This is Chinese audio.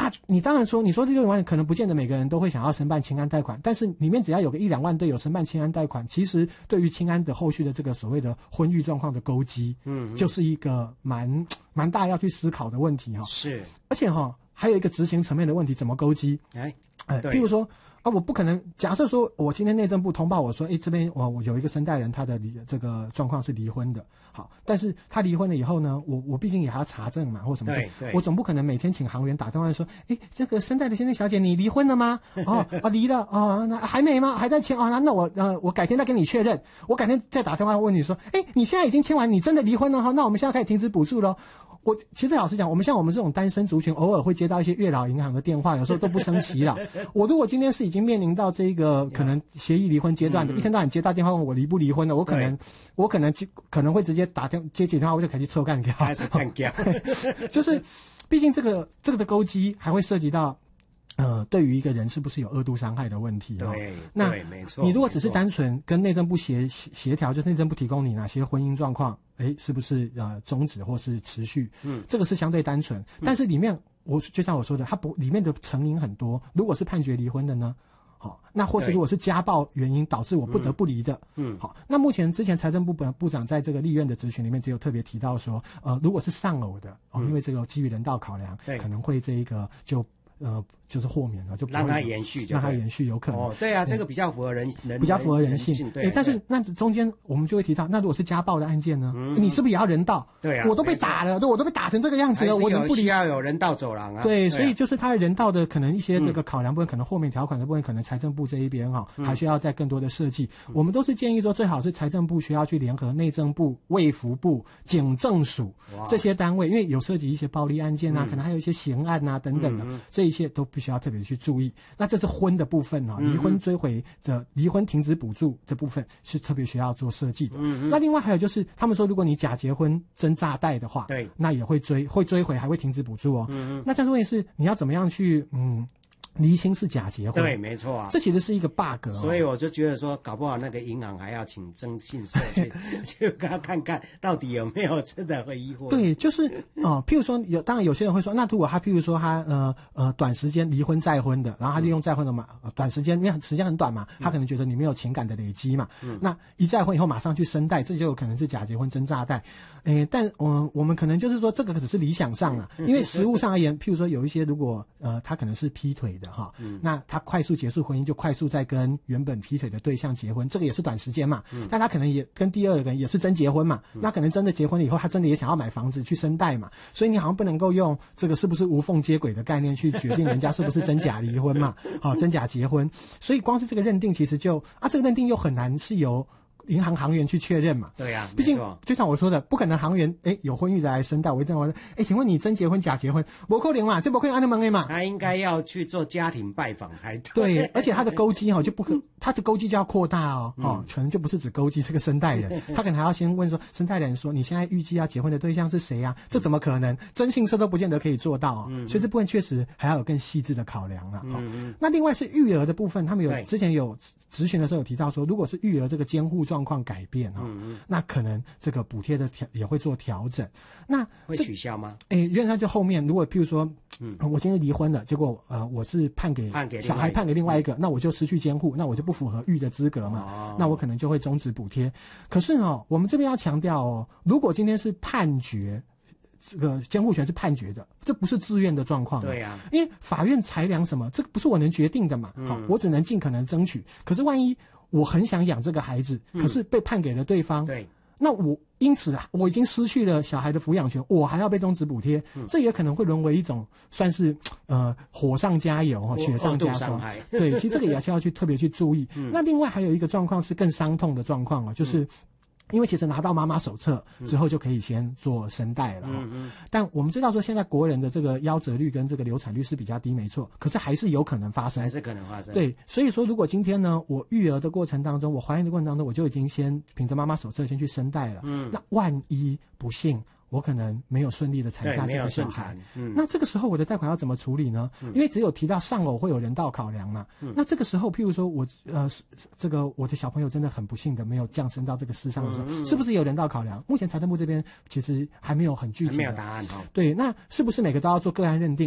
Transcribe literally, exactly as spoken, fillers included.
那你当然说，你说这六万可能不见得每个人都会想要申办青安贷款，但是里面只要有个一两万对有申办青安贷款，其实对于青安的后续的这个所谓的婚育状况的勾稽，嗯，就是一个蛮蛮大要去思考的问题哈。是，而且哈还有一个执行层面的问题，怎么勾稽？哎，哎，譬如说。啊，我不可能。假设说，我今天内政部通报我说，哎，这边我我有一个生代人，他的离这个状况是离婚的，好，但是他离婚了以后呢，我我毕竟也还要查证嘛，或什么事，我总不可能每天请行员打电话说，哎，这个生代的先生小姐，你离婚了吗？哦，啊，离了，哦，那还没吗？还在签啊？那我呃，我改天再跟你确认，我改天再打电话问你说，哎，你现在已经签完，你真的离婚了哈？那我们现在可以停止补助咯。我其实老实讲，我们像我们这种单身族群，偶尔会接到一些月老银行的电话，有时候都不生气了。我如果今天是已经面临到这个可能协议离婚阶段的，一天到晚接到电话问我离不离婚的，我可能我可能可能会直接打电接起电话，我就开始臭干掉， 开始干掉。 就是，毕竟这个这个的勾稽还会涉及到。呃，对于一个人是不是有二度伤害的问题哦？ 对， 那对，没错。 你如果只是单纯跟内政部协协调，就是内政部提供你哪些婚姻状况，哎，是不是呃终止或是持续？嗯，这个是相对单纯。但是里面，我就像我说的，它不里面的成因很多。如果是判决离婚的呢？好，那或是如果是家暴原因导致我不得不离的，嗯，好，那目前之前财政部本部长在这个立院的质询里面只有特别提到说，呃，如果是丧偶的哦，因为这个基于人道考量，可能会这一个就。呃，就是豁免了，就不让它延续就， 让它延续有可能。 哦，对啊，这个比较符合人人， 比较符合人性。 对、 欸，但是那中间我们就会提到，那如果是家暴的案件呢？嗯、你是不是也要人道？ 对啊， 我都被打了，对，我都被打成这个样子了，我能不需要有人道走廊啊？ 对，所以就是他的人道的可能一些这个考量部分，可能豁免条款的部分，可能财政部这一边哈，还需要再更多的设计。我们都是建议说，最好是财政部需要去联合内政部、卫福部、警政署这些单位，因为有涉及一些暴力案件啊，可能还有一些刑案啊等等的，这一切都必须要特别去注意。那这是婚的部分啊，离婚追回的离婚停止补助这部分是特别需要做设计的。那另外还有就是，他们说如果你假结婚真诈贷的话，对，那也会追会追回，还会停止补助哦。那但是问题是你要怎么样去嗯？厘清是假结婚， 对，没错啊， 这其实是一个 bug 哦。 所以我就觉得说，搞不好那个银行还要请征信社去去给他看看，到底有没有真的会离婚。 对，就是哦、呃，譬如说有，当然有些人会说，那如果他譬如说他呃呃短时间离婚再婚的，然后他利用再婚的嘛，呃、短时间因为时间很短嘛，他可能觉得你没有情感的累积嘛，嗯、那一再婚以后马上去生贷，这就有可能是假结婚真诈贷。诶，但我、呃、我们可能就是说这个只是理想上啊，因为实务上而言，譬如说有一些如果呃他可能是劈腿的。哈，嗯，那他快速结束婚姻，就快速再跟原本劈腿的对象结婚，这个也是短时间嘛，嗯，但他可能也跟第二个人也是真结婚嘛，嗯，那可能真的结婚了以后，他真的也想要买房子去生贷嘛，所以你好像不能够用这个是不是无缝接轨的概念去决定人家是不是真假离婚嘛，好，真假结婚，所以光是这个认定其实就啊，这个认定又很难是由银行行员去确认嘛？ 对呀、啊， 毕竟就像我说的，不可能行员哎有婚育的来申贷，我一定我哎，请问你真结婚假结婚？不可能嘛，这不可能按那么的嘛？ 他应该要去做家庭拜访才对。 对，而且他的勾稽哈就不可，他的勾稽就要扩大哦，嗯、哦，可能就不是只勾稽这个申贷人，他可能还要先问说，申贷人说你现在预计要结婚的对象是谁啊？这怎么可能？征信社都不见得可以做到哦，嗯、所以这部分确实还要有更细致的考量了。嗯嗯、哦。那另外是育儿的部分，他们有之前有质询的时候有提到说，如果是育儿这个监护状况改变。嗯嗯，那可能这个补贴的调也会做调整，那会取消吗？ 诶，原来就后面如果譬如说，嗯，我今天离婚了，结果呃我是判给判给小孩判给另外一个，那我就失去监护，那我就不符合育的资格嘛，哦、那我可能就会终止补贴。可是哦，我们这边要强调哦，如果今天是判决。这个监护权是判决的，这不是自愿的状况。 对呀、啊， 因为法院裁量什么，这个不是我能决定的嘛。好、嗯，我只能尽可能争取。可是万一我很想养这个孩子，嗯、可是被判给了对方，对，那我因此啊，我已经失去了小孩的抚养权，我还要被终止补贴，嗯、这也可能会沦为一种算是呃火上加油哈，雪上加霜。对，其实这个也是要去特别去注意。嗯、那另外还有一个状况是更伤痛的状况啊，就是。嗯因为其实拿到妈妈手册之后就可以先做生贷了，嗯嗯，但我们知道说现在国人的这个夭折率跟这个流产率是比较低，没错，可是还是有可能发生， 还是可能发生。 对，所以说如果今天呢，我育儿的过程当中，我怀孕的过程当中，我就已经先凭着妈妈手册先去生贷了，嗯，那万一不幸。我可能没有顺利的产下这个小孩，嗯，那这个时候我的贷款要怎么处理呢？嗯、因为只有提到丧偶会有人道考量嘛，嗯、那这个时候，譬如说我呃，这个我的小朋友真的很不幸的没有降生到这个世上的时候，嗯、是不是有人道考量？目前财政部这边其实还没有很具体的， 还没有答案哦。 对，那是不是每个都要做个案认定？